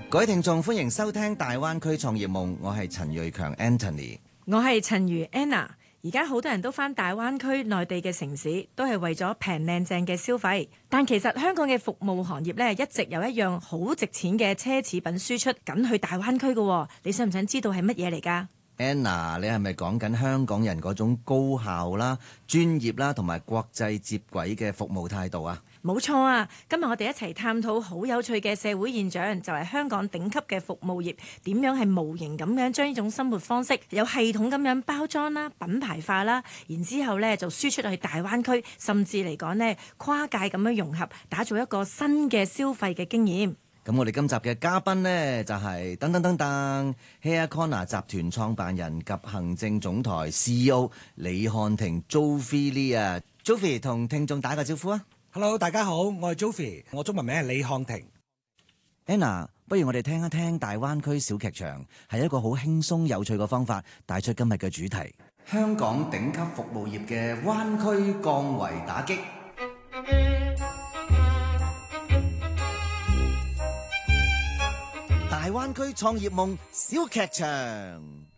各位聽眾，歡迎收聽大灣區創業夢，我係陳瑞強 Anthony， 我係陳如 Anna。而家好多人都返大灣區內地嘅城市，都係為咗平靚正嘅消費。但其實香港嘅服務行業呢，一直有一樣好值錢嘅奢侈品輸出緊去大灣區嘅。你想唔想知道係乜嘢嚟㗎 ？Anna， 你係咪講緊香港人嗰種高效啦、專業啦同埋國際接軌嘅服務態度啊？ 冇錯啊！今日我哋一齊探討好有趣嘅社會現象，就係香港頂級嘅服務業點樣係無形咁樣將呢種生活方式有系統咁樣包裝啦、品牌化啦，然之後呢就輸出去大灣區，甚至嚟講呢跨界咁樣融合，打造一個新嘅消費嘅經驗。 咁我哋今集嘅嘉賓呢，就係Hair Corner 集團創辦人及行政總裁 CEO 李漢庭 Joffy Lee 啊 ，Joffy 同聽眾打個招呼啊！ Hello， 大家好，我係 Joffy， 我中文名係李漢庭。 Anna， 不如我哋聽一聽大灣區小劇場，係一個好輕鬆有趣嘅方法，帶出今日嘅主題：香港頂級服務業嘅灣區降維打擊。大灣區創業夢小劇場。